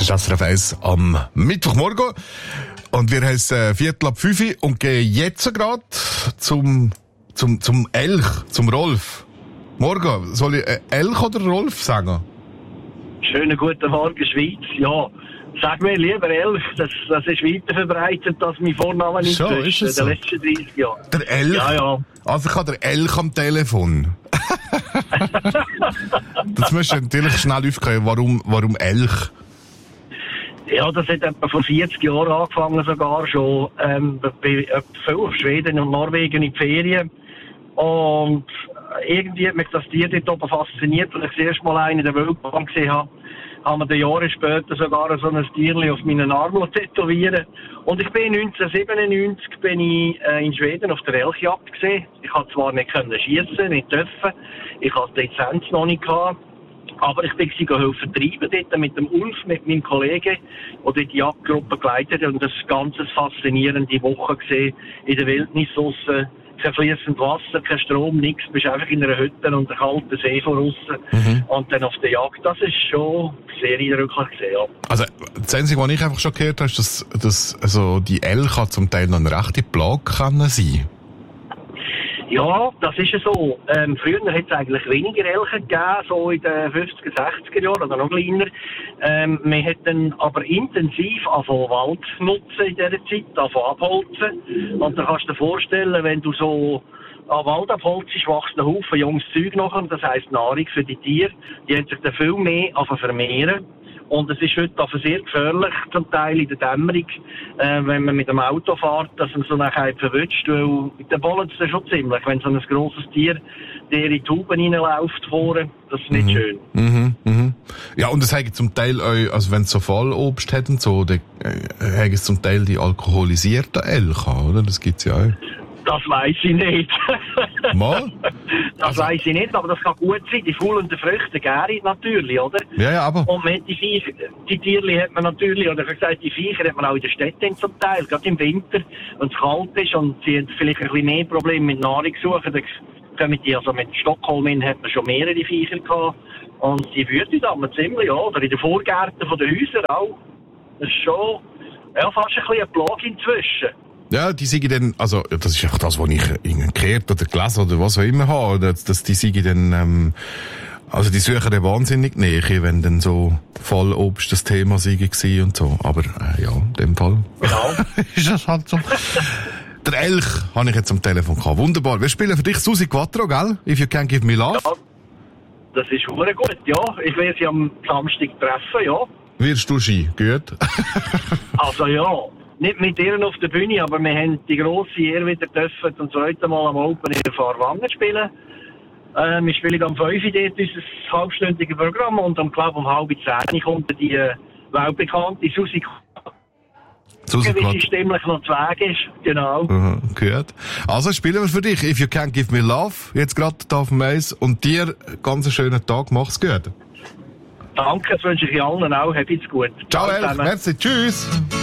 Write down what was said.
Das ist SRF 1 am Mittwochmorgen. Und wir haben es 4:45 und gehen jetzt gerade zum Elch, zum Rolf. Morgen, soll ich Elch oder Rolf sagen? Schönen guten Morgen, Schweiz. Ja, sag mir lieber Elch, das ist weiter verbreitet als mein Vorname in so, ist es so? Den letzten 30 Jahren. Der Elch? Ja. Also ich habe der Elch am Telefon. Das musst du natürlich schnell aufklären, warum Elch? Ja, das hat etwa vor 40 Jahren angefangen sogar schon. Bei viel auf Schweden und Norwegen in die Ferien. Und irgendwie hat mich das Tier dort oben fasziniert, weil ich das erste Mal einen in der Wildbahn gesehen habe. Haben wir Jahre später sogar so ein Tierchen auf meinen Arm tätowieren. Und ich bin 1997 in Schweden auf der Elchjagd gesehen. Ich konnte zwar nicht schiessen, nicht dürfen. Ich hatte die Lizenz noch nicht gehabt. Aber ich bin sie helfen treiben dort mit dem Ulf, mit meinem Kollegen, der dort die Jagdgruppe geleitet hat. Und das ist eine ganz faszinierende Woche gesehen in der Wildnis draussen. Kein fließendes Wasser, kein Strom, nichts. Du bist einfach in einer Hütte und einem kalten See von aussen. Und dann auf der Jagd. Das ist schon sehr eindrücklich gesehen, ja. Also, das Einzige, was ich einfach schon gehört habe, ist, dass also die Elche zum Teil noch eine rechte Plage kann sein. Ja, das ist ja so. Früher hat es eigentlich weniger Elche gegeben, so in den 50er, 60er Jahren oder noch kleiner. Man hat dann aber intensiv angefangen Wald nutzen in dieser Zeit, angefangen abholzen. Und dann kannst du dir vorstellen, wenn du so an Wald abholzt, wächst ein Haufen junges Zeug nachher, das heisst Nahrung für die Tiere. Die haben sich dann viel mehr vermehren. Und es ist heute auch sehr gefährlich, zum Teil in der Dämmerung, wenn man mit dem Auto fährt, dass man so nachher verwünscht, weil der bollet es schon ziemlich, wenn so ein grosses Tier der in die Tauben reinläuft vorne, das ist nicht schön. Ja, und es haben zum Teil auch, also wenn es so Fallobst hat und so, dann haben es zum Teil die alkoholisierten Elche, oder? Das gibt's ja auch. Das weiss ich nicht. Mal? Das weiss ich nicht, aber das kann gut sein. Die faulenden Früchte, Gäri natürlich, oder? Ja, aber. Und die Tierli hat man natürlich, oder ich habe gesagt, die Viecher hat man auch in den Städten zum Teil, gerade im Winter, wenn es kalt ist und sie haben vielleicht ein bisschen mehr Probleme mit Nahrung suchen, dann kommen die, also mit Stockholm hat man schon mehrere Viecher gehabt. Und die wüten da ziemlich, ja, oder in den Vorgärten von den Häusern auch. Das ist schon, ja, fast ein bisschen eine Plage inzwischen. Ja, die sagen dann, also, das ist einfach das, was ich gehört oder gelesen oder was auch immer habe, dass die sagen dann, also die suchen dann wahnsinnig Nähe, wenn dann so Fallobst das Thema sei gewesen und so. Aber, ja, in dem Fall. Genau. Ist das halt so. Der Elch habe ich jetzt am Telefon gehabt. Wunderbar. Wir spielen für dich Susi Quattro, gell? If you can't give me love. Ja, das ist verdammt gut, ja. Ich werde sie am Samstag treffen, ja. Wirst du Ski? Gut. Also, ja. Nicht mit ihr auf der Bühne, aber wir haben die grosse Ehre wieder dürfen zum zweiten Mal am Open in Fahrwangen spielen. Wir spielen am 5 Uhr dort unser halbstündiges Programm und am Club um 9:30 kommt die weltbekannte Susi Quattro, wie sie stimmlich noch zu Weg ist. Genau. Gut. Also spielen wir für dich If You Can't Give Me Love, jetzt gerade da auf dem Eis und dir ganz einen schönen Tag, mach's gut. Danke, das wünsche ich allen auch, habt's gut. Ciao Elch, merci, tschüss.